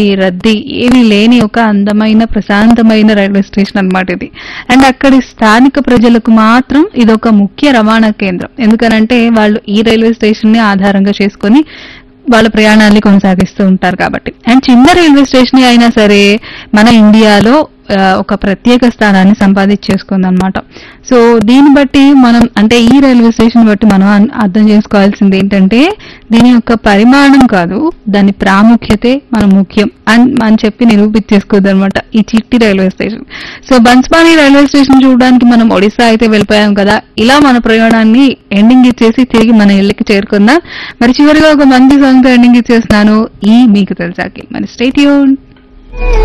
రద్దీ ఏమీ లేని ఒక అందమైన ప్రశాంతమైన రైల్వే స్టేషన్ అన్నమాట ఇది. అండ్ అక్కడి స్థానిక ప్రజలకు మాత్రం ఇదొక ముఖ్య రవాణా కేంద్రం. ఎందుకనంటే వాళ్ళు ఈ రైల్వే స్టేషన్ ని ఆధారంగా చేసుకొని వాళ్ళ ప్రయాణాన్ని కొనసాగిస్తూ ఉంటారు కాబట్టి. అండ్ చిన్న రైల్వే స్టేషన్ అయినా సరే మన ఇండియాలో ఒక ప్రత్యేక స్థానాన్ని సంపాదించేసుకుంది అనమాట. సో దీన్ని బట్టి మనం అంటే ఈ రైల్వే స్టేషన్ బట్టి మనం అర్థం చేసుకోవాల్సింది ఏంటంటే దీని యొక్క పరిమాణం కాదు, దాని ప్రాముఖ్యతే మన ముఖ్యం అని చెప్పి నిరూపించేసుకోవద్దు అనమాట ఈ చిట్టి railway station. So బన్స్వాని railway station చూడడానికి మనం ఒడిశా అయితే వెళ్ళిపోయాం కదా. ఇలా మన ప్రయాణాన్ని ఎండింగ్ ఇచ్చేసి తిరిగి మన ఇళ్ళకి చేరుకుందాం. మరి చివరిగా ఒక మంచి సాంగ్ తో ఎండింగ్ ఇచ్చేస్తున్నాను ఈ మీకు తెలుసాకి. మరి స్టే ట్యూన్.